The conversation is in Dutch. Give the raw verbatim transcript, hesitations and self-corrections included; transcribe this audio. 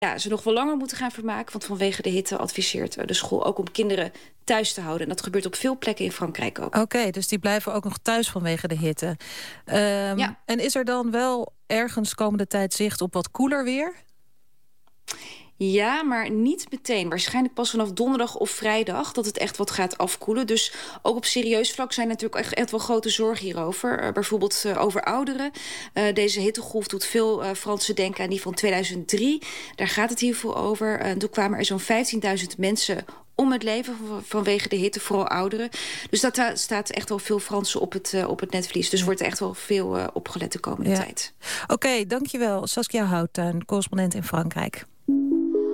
ja, ze nog wel langer moeten gaan vermaken. Want vanwege de hitte adviseert de school ook om kinderen thuis te houden. En dat gebeurt op veel plekken in Frankrijk ook. Oké, okay, dus die blijven ook nog thuis vanwege de hitte. Um, ja. En is er dan wel ergens komende tijd zicht op wat koeler weer? Ja, maar niet meteen. Waarschijnlijk pas vanaf donderdag of vrijdag dat het echt wat gaat afkoelen. Dus ook op serieus vlak zijn natuurlijk echt, echt wel grote zorgen hierover. Uh, bijvoorbeeld uh, over ouderen. Uh, deze hittegolf doet veel uh, Fransen denken aan die van tweeduizend drie. Daar gaat het hiervoor over. Uh, toen kwamen er zo'n vijftienduizend mensen om het leven vanwege de hitte, vooral ouderen. Dus dat uh, staat echt wel veel Fransen op het, uh, op het netvlies. Dus wordt er echt wel veel uh, opgelet de komende ja. tijd. Oké, okay, dankjewel. Saskia Houttuin, correspondent in Frankrijk.